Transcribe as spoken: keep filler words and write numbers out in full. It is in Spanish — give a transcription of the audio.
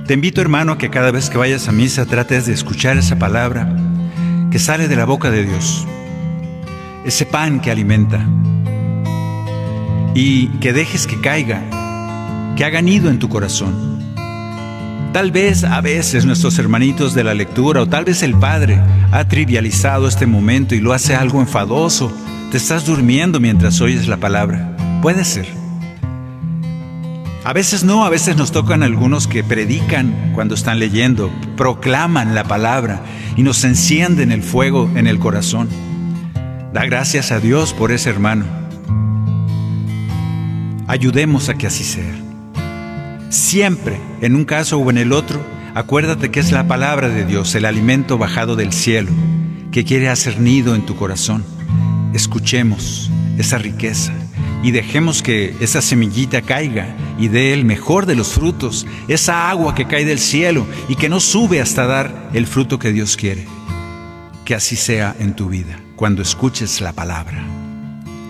Te invito, hermano, a que cada vez que vayas a misa trates de escuchar esa palabra que sale de la boca de Dios, ese pan que alimenta, y que dejes que caiga, que haga nido en tu corazón. Tal vez a veces nuestros hermanitos de la lectura, o tal vez el Padre, ha trivializado este momento y lo hace algo enfadoso. Te estás durmiendo mientras oyes la palabra. Puede ser. A veces no, a veces nos tocan algunos que predican cuando están leyendo, proclaman la palabra y nos encienden el fuego en el corazón. Da gracias a Dios por ese hermano. Ayudemos a que así sea. Siempre, en un caso o en el otro, acuérdate que es la palabra de Dios, el alimento bajado del cielo, que quiere hacer nido en tu corazón. Escuchemos esa riqueza y dejemos que esa semillita caiga y dé el mejor de los frutos, esa agua que cae del cielo y que no sube hasta dar el fruto que Dios quiere. Que así sea en tu vida, cuando escuches la palabra.